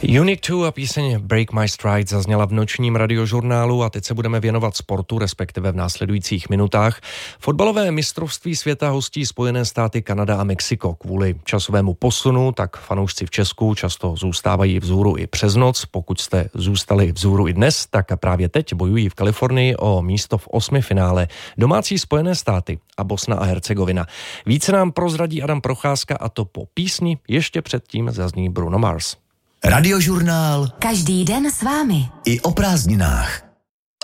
Unique 2 a píseň Break My Stride zazněla v nočním radiožurnálu a teď se budeme věnovat sportu, respektive v následujících minutách. Fotbalové mistrovství světa hostí Spojené státy, Kanada a Mexiko. Kvůli časovému posunu tak fanoušci v Česku často zůstávají vzhůru i přes noc. Pokud jste zůstali vzhůru i dnes, tak právě teď bojují v Kalifornii o místo v 8. finále domácí Spojené státy a Bosna a Hercegovina. Více nám prozradí Adam Procházka, a to po písni. Ještě předtím zazní Bruno Mars. Radiožurnál. Každý den s vámi. I o prázdninách.